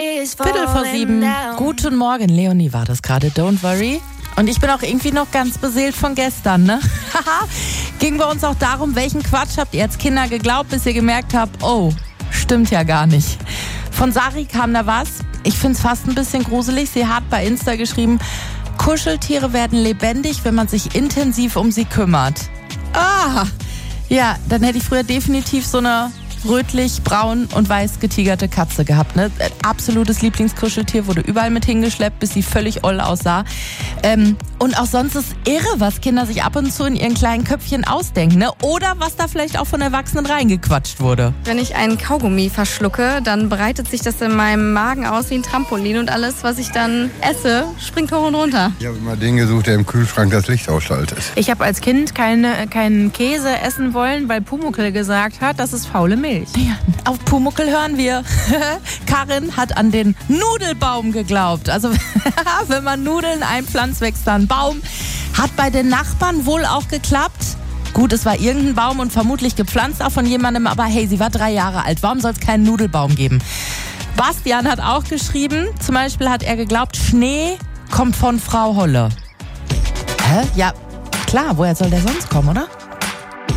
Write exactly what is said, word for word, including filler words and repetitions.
Viertel vor sieben. Guten Morgen, Leonie war das gerade. Don't worry. Und ich bin auch irgendwie noch ganz beseelt von gestern, ne? Haha. Ging bei uns auch darum, welchen Quatsch habt ihr als Kinder geglaubt, bis ihr gemerkt habt, oh, stimmt ja gar nicht. Von Sari kam da was. Ich find's fast ein bisschen gruselig. Sie hat bei Insta geschrieben, Kuscheltiere werden lebendig, wenn man sich intensiv um sie kümmert. Ah, ja, dann hätte ich früher definitiv so eine rötlich, braun und weiß getigerte Katze gehabt. Ne? Absolutes Lieblingskuscheltier, wurde überall mit hingeschleppt, bis sie völlig oll aussah. Ähm, und auch sonst ist irre, was Kinder sich ab und zu in ihren kleinen Köpfchen ausdenken. Ne? Oder was da vielleicht auch von Erwachsenen reingequatscht wurde. Wenn ich einen Kaugummi verschlucke, dann breitet sich das in meinem Magen aus wie ein Trampolin und alles, was ich dann esse, springt hoch und runter. Ich habe immer den gesucht, der im Kühlschrank das Licht ausschaltet. Ich habe als Kind keine, keinen Käse essen wollen, weil Pumuckl gesagt hat, das ist faule Milch. Ja, auf Pumuckl hören wir. Karin hat an den Nudelbaum geglaubt. Also wenn man Nudeln einpflanzt, wächst da ein Baum. Hat bei den Nachbarn wohl auch geklappt. Gut, es war irgendein Baum und vermutlich gepflanzt auch von jemandem, aber hey, sie war drei Jahre alt. Warum soll es keinen Nudelbaum geben? Bastian hat auch geschrieben, zum Beispiel hat er geglaubt, Schnee kommt von Frau Holle. Hä? Ja, klar, woher soll der sonst kommen, oder?